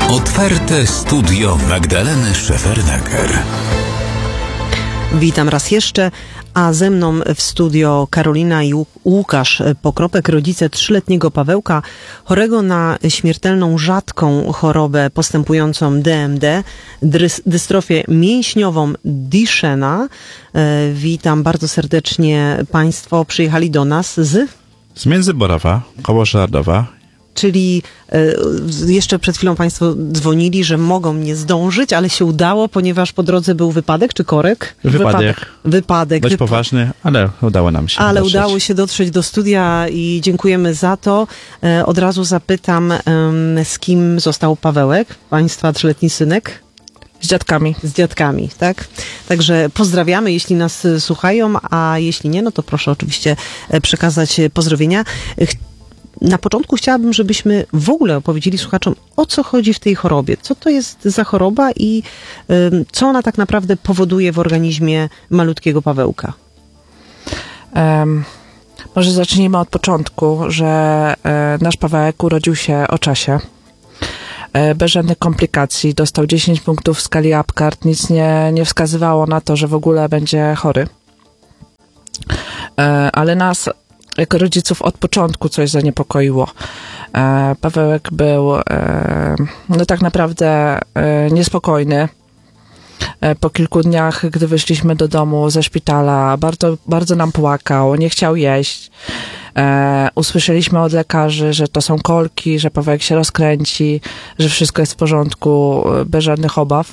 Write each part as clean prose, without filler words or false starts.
Otwarte studio Magdaleny Szefernaker. Witam raz jeszcze, a ze mną w studio Karolina i Łukasz Pokropek, rodzice 3-letniego Pawełka, chorego na śmiertelną rzadką chorobę postępującą DMD, dystrofię mięśniową Duchenne. Witam bardzo serdecznie. Państwo przyjechali do nas z Międzyborowa, koło Żardowa. Czyli jeszcze przed chwilą Państwo dzwonili, że mogą nie zdążyć, ale się udało, ponieważ po drodze był wypadek czy korek? Wypadek. Dość poważny, ale udało nam się dotrzeć. Udało się dotrzeć do studia i dziękujemy za to. Od razu zapytam, z kim został Pawełek, Państwa 3-letni synek? Z dziadkami. Z dziadkami, tak? Także pozdrawiamy, jeśli nas słuchają, a jeśli nie, no to proszę oczywiście przekazać pozdrowienia. Na początku chciałabym, żebyśmy w ogóle opowiedzieli słuchaczom, o co chodzi w tej chorobie. Co to jest za choroba i co ona tak naprawdę powoduje w organizmie malutkiego Pawełka? Może zacznijmy od początku, że nasz Pawełek urodził się o czasie. Bez żadnych komplikacji. Dostał 10 punktów w skali Apgar. Nic nie wskazywało na to, że w ogóle będzie chory. Ale nas jako rodziców od początku coś zaniepokoiło. Pawełek był tak naprawdę niespokojny. Po kilku dniach, gdy wyszliśmy do domu ze szpitala, bardzo nam płakał, nie chciał jeść. Usłyszeliśmy od lekarzy, że to są kolki, że Pawełek się rozkręci, że wszystko jest w porządku, bez żadnych obaw.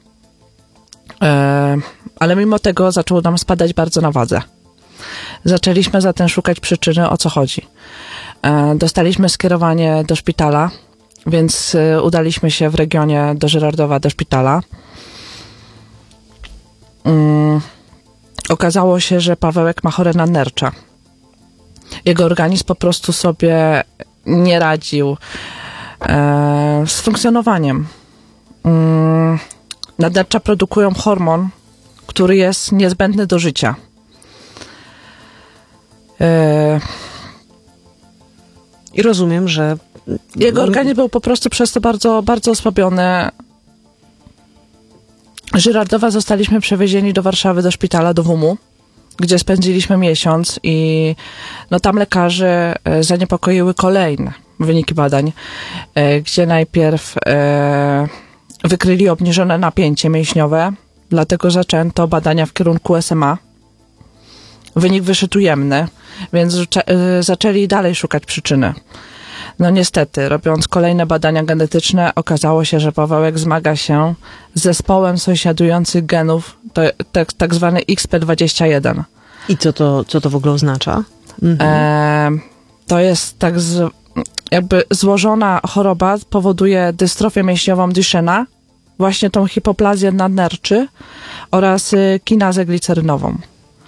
Ale mimo tego zaczął nam spadać bardzo na wadze. Zaczęliśmy zatem szukać przyczyny, o co chodzi. Dostaliśmy skierowanie do szpitala, więc udaliśmy się w regionie do Żyrardowa, do szpitala. Okazało się, że Pawełek ma chorę nadnercza. Jego organizm po prostu sobie nie radził z funkcjonowaniem. Nadnercza produkują hormon, który jest niezbędny do życia. I rozumiem, że jego organizm był po prostu przez to bardzo, bardzo osłabiony. Z Żyrardowa zostaliśmy przewiezieni do Warszawy, do szpitala, do WUM-u, gdzie spędziliśmy miesiąc i tam lekarze zaniepokoiły kolejne wyniki badań, gdzie najpierw wykryli obniżone napięcie mięśniowe, dlatego zaczęto badania w kierunku SMA. Wynik wyszedł ujemny, więc zaczęli dalej szukać przyczyny. Niestety, robiąc kolejne badania genetyczne, okazało się, że Pawełek zmaga się z zespołem sąsiadujących genów, tak zwany XP21. I co to w ogóle oznacza? To jest jakby złożona choroba, powoduje dystrofię mięśniową Duchenne, właśnie tą hipoplazję nadnerczy oraz kinazę glicerynową.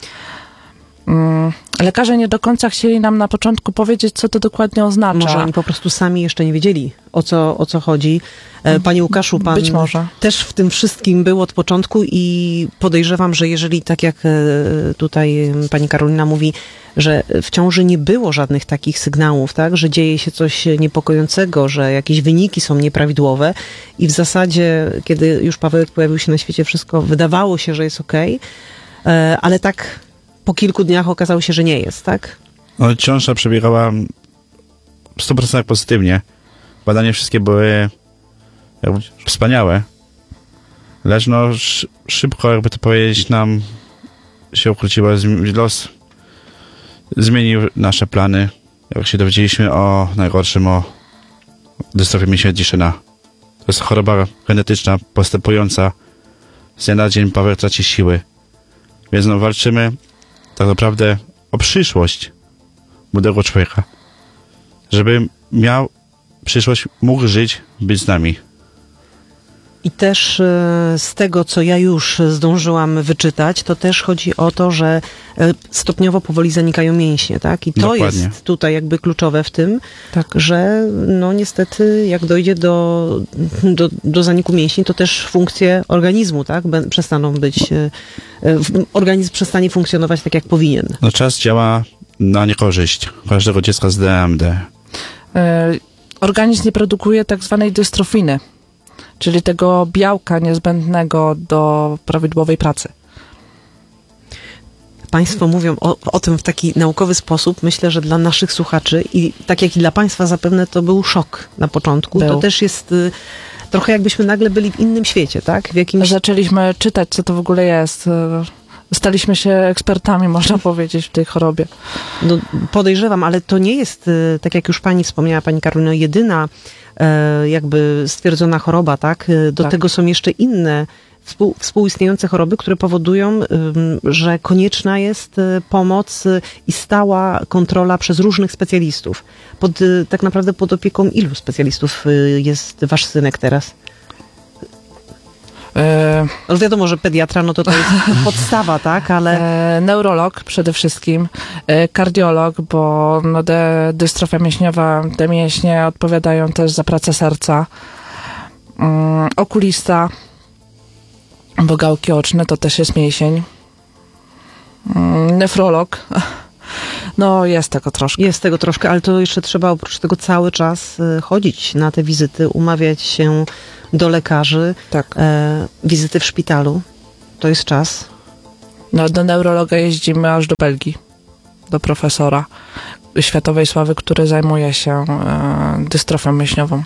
Lekarze nie do końca chcieli nam na początku powiedzieć, co to dokładnie oznacza. Może oni po prostu sami jeszcze nie wiedzieli, o co chodzi. Panie Łukaszu, pan być może też w tym wszystkim był od początku i podejrzewam, że jeżeli, tak jak tutaj pani Karolina mówi, że w ciąży nie było żadnych takich sygnałów, tak, że dzieje się coś niepokojącego, że jakieś wyniki są nieprawidłowe i w zasadzie, kiedy już Pawełek pojawił się na świecie, wszystko wydawało się, że jest okej, ale tak po kilku dniach okazało się, że nie jest, tak? Ciąża przebiegała w 100% pozytywnie. Badania wszystkie były wspaniałe. Lecz szybko, jakby to powiedzieć, nam się ukróciło. Los zmienił nasze plany. Jak się dowiedzieliśmy o najgorszym, o dystrofii mięśnia Duchenne. To jest choroba genetyczna, postępująca. Z dnia na dzień Paweł traci siły. Więc walczymy tak naprawdę o przyszłość młodego człowieka. Żeby miał przyszłość, mógł żyć, być z nami. I też z tego, co ja już zdążyłam wyczytać, to też chodzi o to, że stopniowo powoli zanikają mięśnie, tak? I to Dokładnie. jest tutaj jakby kluczowe w tym, tak, że niestety jak dojdzie do zaniku mięśni, to też funkcje organizmu, tak? Przestaną być, organizm przestanie funkcjonować tak, jak powinien. Czas działa na niekorzyść każdego dziecka z DMD. Organizm nie produkuje tak zwanej dystrofiny. czyli tego białka niezbędnego do prawidłowej pracy. Państwo mówią o tym w taki naukowy sposób. Myślę, że dla naszych słuchaczy i tak jak i dla Państwa zapewne to był szok na początku. Był. To też jest trochę jakbyśmy nagle byli w innym świecie, tak? W jakimś... Zaczęliśmy czytać, co to w ogóle jest. Staliśmy się ekspertami, można powiedzieć, w tej chorobie. No, podejrzewam, ale to nie jest, tak jak już pani wspomniała, pani Karolino, jedyna jakby stwierdzona choroba, tak? Do Tak. tego są jeszcze inne współistniejące choroby, które powodują, że konieczna jest pomoc i stała kontrola przez różnych specjalistów. Tak naprawdę pod opieką ilu specjalistów jest wasz synek teraz? No wiadomo, że pediatra, no to jest podstawa, tak, ale... Neurolog przede wszystkim, kardiolog, bo no dystrofia mięśniowa, te mięśnie odpowiadają też za pracę serca, okulista, bo gałki oczne to też jest mięsień, nefrolog, no jest tego troszkę. Jest tego troszkę, ale to jeszcze trzeba oprócz tego cały czas chodzić na te wizyty, umawiać się do lekarzy, Tak. Wizyty w szpitalu, to jest czas. No, do neurologa jeździmy aż do Belgii, do profesora światowej sławy, który zajmuje się dystrofią mięśniową.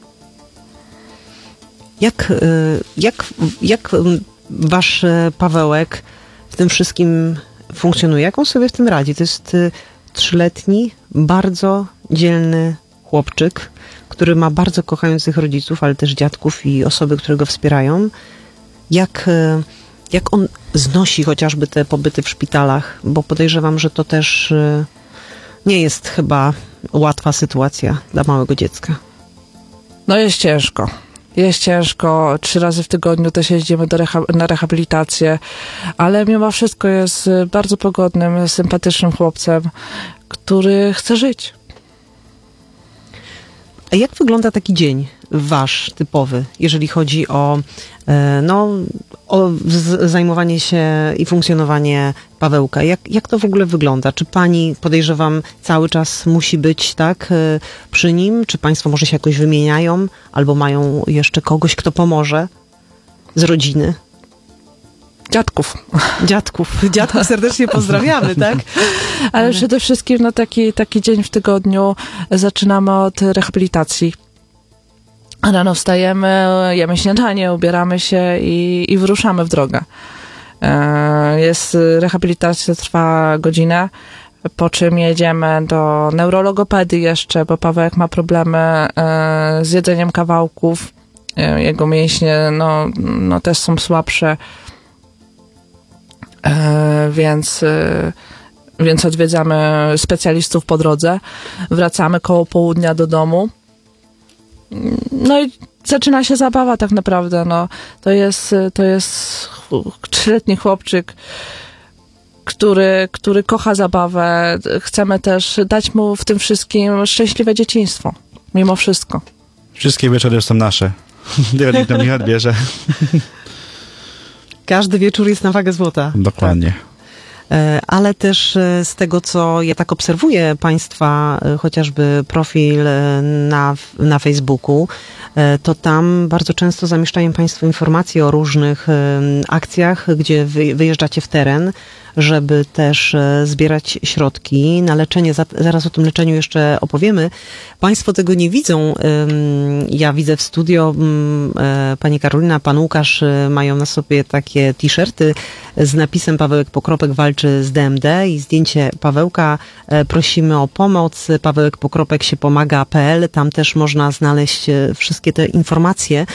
Jak wasz Pawełek w tym wszystkim funkcjonuje? Jak on sobie w tym radzi? To jest 3-letni, bardzo dzielny chłopczyk, który ma bardzo kochających rodziców, ale też dziadków i osoby, które go wspierają. Jak on znosi chociażby te pobyty w szpitalach? Bo podejrzewam, że to też nie jest chyba łatwa sytuacja dla małego dziecka. No jest ciężko. Jest ciężko. 3 razy w tygodniu też jeździmy na rehabilitację, ale mimo wszystko jest bardzo pogodnym, sympatycznym chłopcem, który chce żyć. A jak wygląda taki dzień wasz, typowy, jeżeli chodzi o zajmowanie się i funkcjonowanie Pawełka? Jak to w ogóle wygląda? Czy pani, podejrzewam, cały czas musi być tak przy nim? Czy państwo może się jakoś wymieniają? Albo mają jeszcze kogoś, kto pomoże z rodziny? Dziadków serdecznie pozdrawiamy, tak? Ale przede wszystkim no, taki dzień w tygodniu zaczynamy od rehabilitacji. Rano wstajemy, jemy śniadanie, ubieramy się i wyruszamy w drogę. Rehabilitacja trwa godzinę, po czym jedziemy do neurologopedii jeszcze, bo Pawełek ma problemy z jedzeniem kawałków. Jego mięśnie no też są słabsze. Więc odwiedzamy specjalistów po drodze, wracamy koło południa do domu. No i zaczyna się zabawa tak naprawdę. No, to jest 3-letni chłopczyk, który kocha zabawę. Chcemy też dać mu w tym wszystkim szczęśliwe dzieciństwo, mimo wszystko. Wszystkie wieczory są nasze. Nikt nam nie odbierze. Każdy wieczór jest na wagę złota. Dokładnie. Ale też z tego, co ja tak obserwuję państwa, chociażby profil na Facebooku, to tam bardzo często zamieszczają państwo informacje o różnych akcjach, gdzie wyjeżdżacie w teren, żeby też zbierać środki na leczenie. Zaraz o tym leczeniu jeszcze opowiemy. Państwo tego nie widzą. Ja widzę w studio, pani Karolina, pan Łukasz mają na sobie takie t-shirty z napisem Pawełek Pokropek walczy z DMD i zdjęcie Pawełka. Prosimy o pomoc. Pawełek Pokropek się pomaga.pl. Tam też można znaleźć wszystkie te informacje.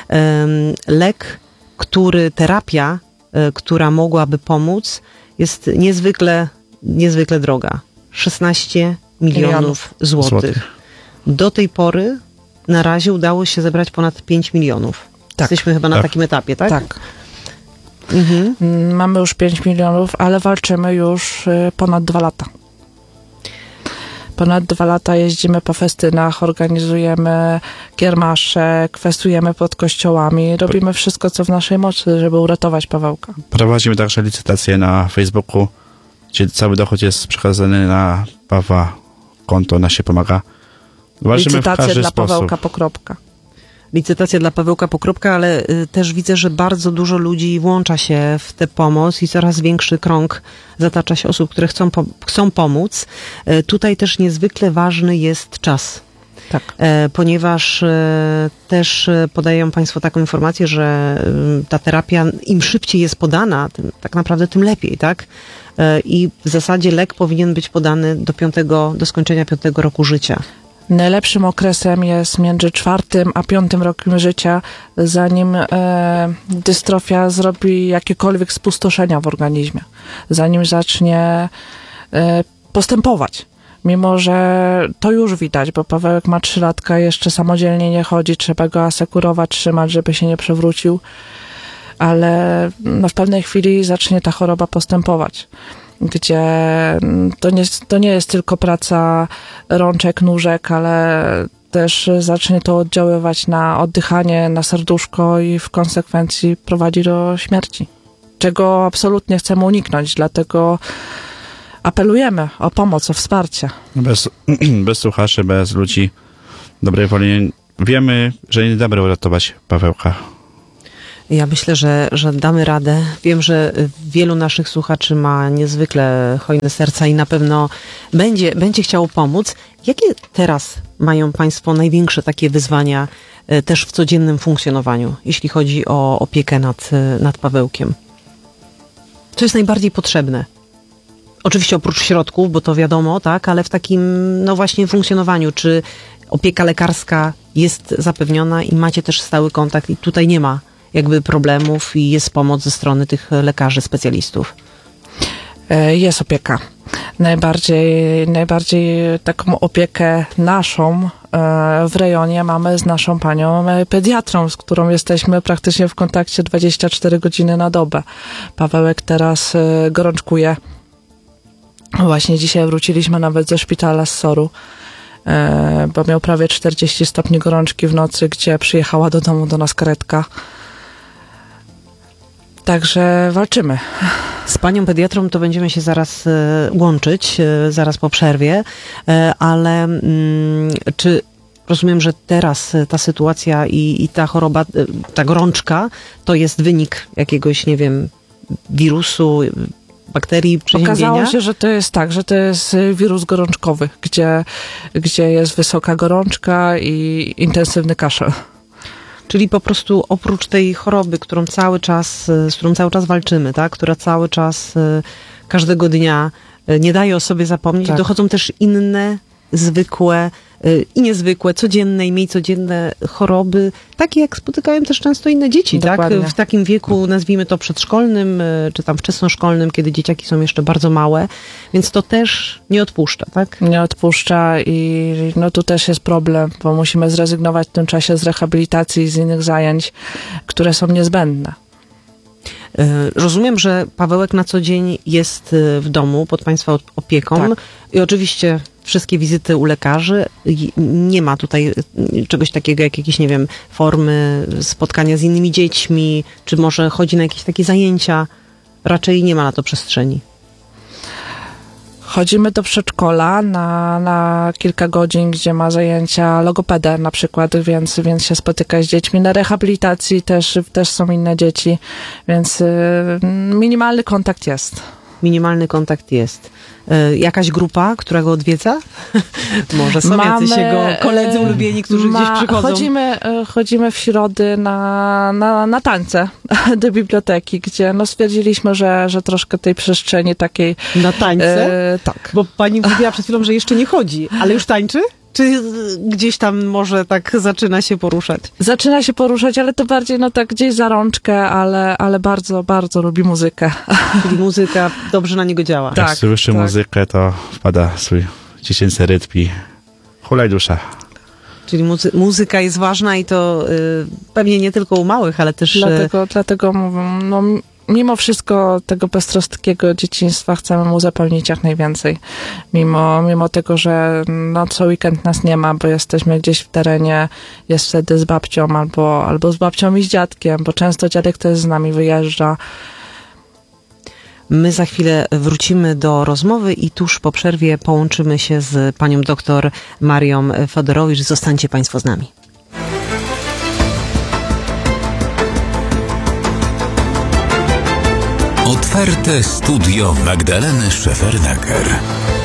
Terapia, która mogłaby pomóc, jest niezwykle droga. 16 milionów złotych. Do tej pory na razie udało się zebrać ponad 5 milionów. Tak. Jesteśmy chyba na takim etapie, tak? Tak. Mhm. Mamy już 5 milionów, ale walczymy już ponad 2 lata. Ponad 2 lata jeździmy po festynach, organizujemy kiermasze, kwestujemy pod kościołami. Robimy wszystko, co w naszej mocy, żeby uratować Pawełka. Prowadzimy także licytację na Facebooku, gdzie cały dochód jest przekazany na Pawła konto, na się pomaga. Walczymy w Licytacje każdy dla sposób. Pawełka Pokropka. licytacja dla Pawełka Pokropka, ale też widzę, że bardzo dużo ludzi włącza się w tę pomoc i coraz większy krąg zatacza się osób, które chcą pomóc. Tutaj też niezwykle ważny jest czas. Tak. Ponieważ też podają Państwo taką informację, że ta terapia im szybciej jest podana, tak naprawdę tym lepiej, tak? I w zasadzie lek powinien być podany do skończenia 5. roku życia. Najlepszym okresem jest między 4. a 5. rokiem życia, zanim dystrofia zrobi jakiekolwiek spustoszenia w organizmie, zanim zacznie postępować. Mimo że to już widać, bo Pawełek ma 3 latka, jeszcze samodzielnie nie chodzi, trzeba go asekurować, trzymać, żeby się nie przewrócił, ale w pewnej chwili zacznie ta choroba postępować, gdzie to nie jest tylko praca rączek, nóżek, ale też zacznie to oddziaływać na oddychanie, na serduszko i w konsekwencji prowadzi do śmierci, czego absolutnie chcemy uniknąć, dlatego apelujemy o pomoc, o wsparcie. Bez słuchaczy, bez ludzi dobrej woli wiemy, że nie damy uratować Pawełka. Ja myślę, że damy radę. Wiem, że wielu naszych słuchaczy ma niezwykle hojne serca i na pewno będzie chciało pomóc. Jakie teraz mają Państwo największe takie wyzwania też w codziennym funkcjonowaniu, jeśli chodzi o opiekę nad Pawełkiem? Co jest najbardziej potrzebne? Oczywiście oprócz środków, bo to wiadomo, tak, ale w takim, no właśnie, funkcjonowaniu, czy opieka lekarska jest zapewniona i macie też stały kontakt i tutaj nie ma jakby problemów i jest pomoc ze strony tych lekarzy, specjalistów? Jest opieka. Najbardziej taką opiekę naszą w rejonie mamy z naszą panią pediatrą, z którą jesteśmy praktycznie w kontakcie 24 godziny na dobę. Pawełek teraz gorączkuje. Właśnie dzisiaj wróciliśmy nawet ze szpitala z SOR-u, bo miał prawie 40 stopni gorączki w nocy, gdzie przyjechała do domu do nas karetka. Także walczymy. Z panią pediatrą to będziemy się zaraz łączyć, zaraz po przerwie, ale czy rozumiem, że teraz ta sytuacja i ta choroba, ta gorączka, to jest wynik jakiegoś, nie wiem, wirusu, bakterii, przeziębienia? Okazało się, że to jest tak, że to jest wirus gorączkowy, gdzie jest wysoka gorączka i intensywny kaszel. Czyli po prostu oprócz tej choroby, z którą cały czas walczymy, tak, która cały czas, każdego dnia nie daje o sobie zapomnieć, tak, dochodzą też inne, zwykłe i niezwykłe, codzienne i mniej codzienne choroby, takie jak spotykają też często inne dzieci, dokładnie, tak? W takim wieku, nazwijmy to przedszkolnym, czy tam wczesnoszkolnym, kiedy dzieciaki są jeszcze bardzo małe, więc to też nie odpuszcza, tak? Nie odpuszcza i no tu też jest problem, bo musimy zrezygnować w tym czasie z rehabilitacji i z innych zajęć, które są niezbędne. Rozumiem, że Pawełek na co dzień jest w domu pod Państwa opieką, tak, i oczywiście wszystkie wizyty u lekarzy. Nie ma tutaj czegoś takiego jak jakieś, nie wiem, formy spotkania z innymi dziećmi, czy może chodzi na jakieś takie zajęcia. Raczej nie ma na to przestrzeni. Chodzimy do przedszkola na kilka godzin, gdzie ma zajęcia logopeda na przykład, więc się spotyka z dziećmi. Na rehabilitacji też są inne dzieci, więc minimalny kontakt jest. Minimalny kontakt jest. Jakaś grupa, która go odwiedza? Może są jacyś jego koledzy ulubieni, którzy gdzieś przychodzą? Chodzimy w środy na tańce do biblioteki, gdzie no stwierdziliśmy, że troszkę tej przestrzeni takiej... Na tańce? Tak. Bo pani mówiła przed chwilą, że jeszcze nie chodzi, ale już tańczy? Czy gdzieś tam może tak zaczyna się poruszać? Zaczyna się poruszać, ale to bardziej no tak gdzieś za rączkę, ale bardzo, bardzo lubi muzykę. Czyli muzyka dobrze na niego działa. Jak słyszy muzykę, to wpada swój dziecięcy rytm i hulaj dusza. Czyli muzyka jest ważna i to pewnie nie tylko u małych, ale też... Dlatego mówię, no mimo wszystko tego beztroskiego dzieciństwa chcemy mu zapewnić jak najwięcej. Mimo tego, że no co weekend nas nie ma, bo jesteśmy gdzieś w terenie, jest wtedy z babcią albo z babcią i z dziadkiem, bo często dziadek też z nami wyjeżdża. My za chwilę wrócimy do rozmowy i tuż po przerwie połączymy się z panią doktor Marią Fodorowicz. Zostańcie Państwo z nami. Otwarte studio Magdaleny Szefernaker.